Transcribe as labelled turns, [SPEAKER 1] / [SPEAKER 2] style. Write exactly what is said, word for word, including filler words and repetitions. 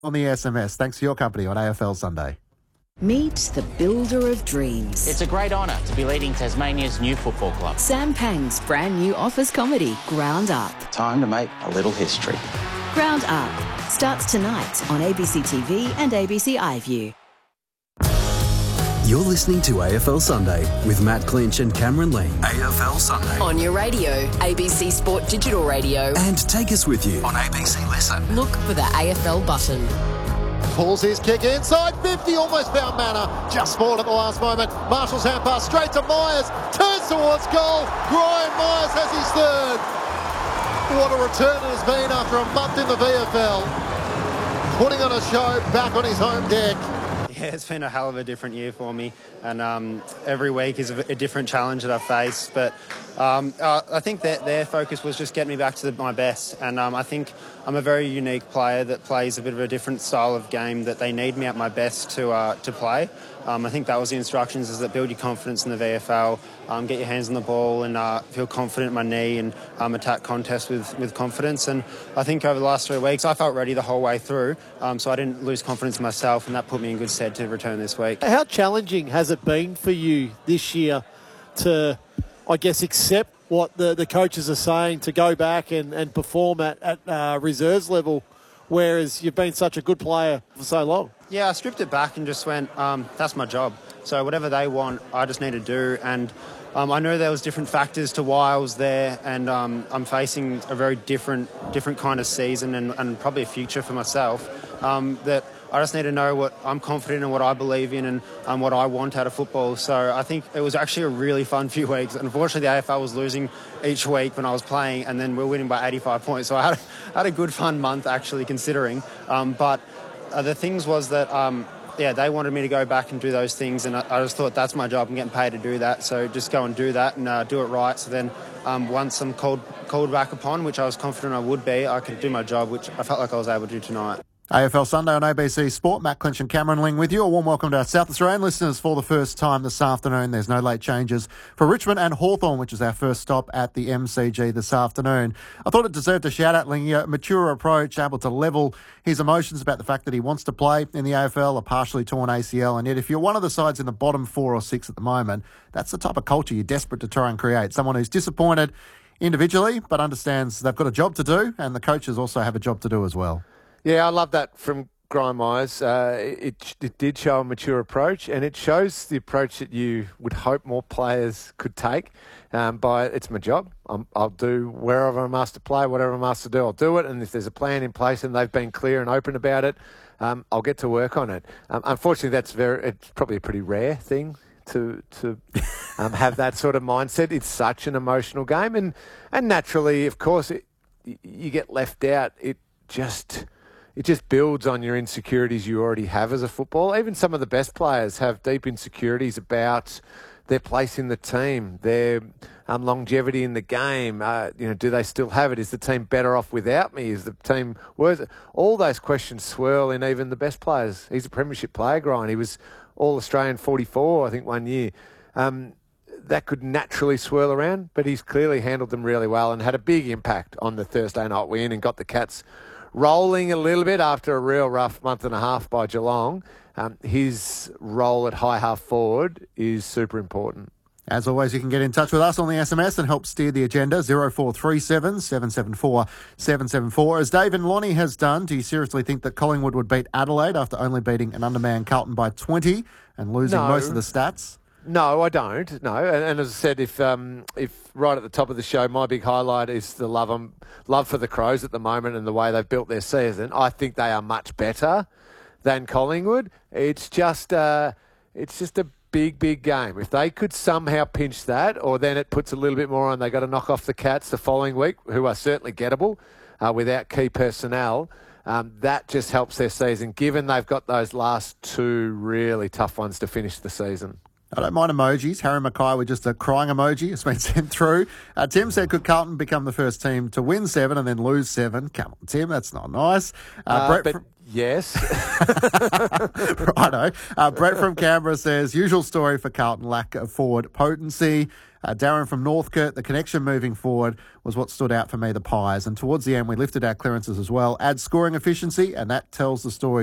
[SPEAKER 1] On the S M S. Thanks for your company on A F L Sunday.
[SPEAKER 2] Meet the builder of dreams.
[SPEAKER 3] It's a great honour to be leading Tasmania's new football club.
[SPEAKER 2] Sam Pang's brand new office comedy, Ground Up.
[SPEAKER 3] Time to make a little history.
[SPEAKER 2] Ground Up starts tonight on A B C T V and A B C iView.
[SPEAKER 4] You're listening to A F L Sunday with Matt Clinch and Cameron Lee. A F L Sunday.
[SPEAKER 2] On your radio, A B C Sport Digital Radio.
[SPEAKER 4] And take us with you on A B C Listen.
[SPEAKER 2] Look for the A F L button.
[SPEAKER 5] Pulls his kick inside fifty, almost found Manor. Just spoiled at the last moment. Marshall's hand pass straight to Myers. Turns towards goal. Brian Myers has his third. What a return it has been after a month in the V F L. Putting on a show back on his home deck.
[SPEAKER 6] Yeah, it's been a hell of a different year for me, and um, every week is a, a different challenge that I face. But um, uh, I think that their focus was just getting me back to the, my best, and um, I think I'm a very unique player that plays a bit of a different style of game that they need me at my best to uh, to play. Um, I think that was the instructions: is that build your confidence in the V F L, um, get your hands on the ball, and uh, feel confident in my knee, and um, attack contests with, with confidence. And I think over the last three weeks, I felt ready the whole way through, um, so I didn't lose confidence in myself, and that put me in good stead to return this week.
[SPEAKER 5] How challenging has it been for you this year to, I guess, accept what the, the coaches are saying, to go back and, and perform at, at uh, reserves level, whereas you've been such a good player for so long?
[SPEAKER 6] Yeah, I stripped it back and just went, um, that's my job. So whatever they want, I just need to do. And um, I know there was different factors to why I was there, and um, I'm facing a very different different kind of season and, and probably a future for myself, um, that I just need to know what I'm confident in, what I believe in, and um, what I want out of football. So I think it was actually a really fun few weeks. Unfortunately, the A F L was losing each week when I was playing, and then we we're winning by eighty-five points. So I had, had a good fun month, actually, considering. Um, but uh, the things was that, um, yeah, they wanted me to go back and do those things, and I, I just thought that's my job. I'm getting paid to do that, so just go and do that and uh, do it right. So then um, once I'm called, called back upon, which I was confident I would be, I could do my job, which I felt like I was able to do tonight.
[SPEAKER 1] A F L Sunday on A B C Sport. Matt Clinch and Cameron Ling with you. A warm welcome to our South Australian listeners for the first time this afternoon. There's no late changes for Richmond and Hawthorn, which is our first stop at the M C G this afternoon. I thought it deserved a shout out, Ling. A mature approach, able to level his emotions about the fact that he wants to play in the A F L, a partially torn A C L. And yet if you're one of the sides in the bottom four or six at the moment, that's the type of culture you're desperate to try and create. Someone who's disappointed individually, but understands they've got a job to do, and the coaches also have a job to do as well.
[SPEAKER 7] Yeah, I love that from Brian Myers. Uh, it, it did show a mature approach, and it shows the approach that you would hope more players could take. Um, by it's my job. I'm, I'll do wherever I'm asked to play, whatever I'm asked to do, I'll do it. And if there's a plan in place and they've been clear and open about it, um, I'll get to work on it. Um, unfortunately, that's very. It's probably a pretty rare thing to to um, have that sort of mindset. It's such an emotional game, and and naturally, of course, it, you get left out. It just. It just builds on your insecurities you already have as a footballer. Even some of the best players have deep insecurities about their place in the team, their um, longevity in the game. Uh, you know, do they still have it? Is the team better off without me? Is the team worth it? All those questions swirl in even the best players. He's a premiership player, Brian. He was All-Australian forty-four, I think, one year. Um, that could naturally swirl around, but he's clearly handled them really well and had a big impact on the Thursday night win and got the Cats rolling a little bit after a real rough month and a half by Geelong. Um, his role at high half forward is super important.
[SPEAKER 1] As always, you can get in touch with us on the S M S and help steer the agenda. zero four three seven, seven seven four, seven seven four. As Dave and Lonnie has done, do you seriously think that Collingwood would beat Adelaide after only beating an undermanned Carlton by twenty and losing
[SPEAKER 7] No.
[SPEAKER 1] most of the stats?
[SPEAKER 7] No, I don't. No, and, and as I said, if um, if right at the top of the show, my big highlight is the love um, love for the Crows at the moment and the way they've built their season. I think they are much better than Collingwood. It's just uh, it's just a big, big game. If they could somehow pinch that, or then it puts a little bit more on, they got to knock off the Cats the following week, who are certainly gettable uh, without key personnel. Um, that just helps their season, given they've got those last two really tough ones to finish the season.
[SPEAKER 1] I don't mind emojis. Harry Mackay with just a crying emoji. It's been sent through. Uh, Tim said, could Carlton become the first team to win seven and then lose seven? Come on, Tim, that's not nice. Uh,
[SPEAKER 7] Uh,
[SPEAKER 1] Brett
[SPEAKER 7] but
[SPEAKER 1] from...
[SPEAKER 7] yes.
[SPEAKER 1] Righto. Uh, Brett from Canberra says, usual story for Carlton, lack of forward potency. Uh, Darren from Northcote, the connection moving forward was what stood out for me, the Pies. And towards the end, we lifted our clearances as well. Add scoring efficiency, and that tells the story